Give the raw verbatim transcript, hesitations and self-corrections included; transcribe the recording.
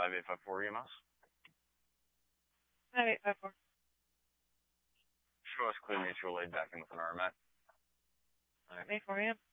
five eight five four E M S. five eight five four. Show us clear mutual aid back in with an R M A. Alright, four A M.